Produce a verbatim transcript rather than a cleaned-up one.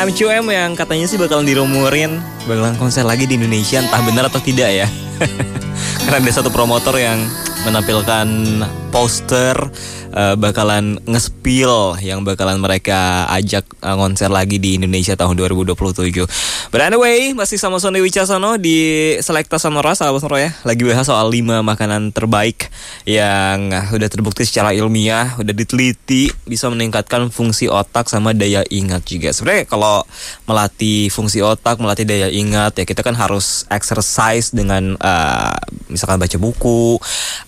M C U M yang katanya sih bakalan dirumurin bakalan konser lagi di Indonesia, entah benar atau tidak ya. Karena ada satu promotor yang menampilkan poster uh, bakalan nge-spill yang bakalan mereka ajak uh, konser lagi di Indonesia tahun dua ribu dua puluh tujuh. But anyway, masih sama Sony Wicaksono di Selekta Sonora, sahabat Sonora ya. Lagi bahas soal lima makanan terbaik yang udah terbukti secara ilmiah, udah diteliti bisa meningkatkan fungsi otak sama daya ingat juga. Sebenarnya kalau melatih fungsi otak, melatih daya ingat ya kita kan harus exercise dengan uh, misalkan baca buku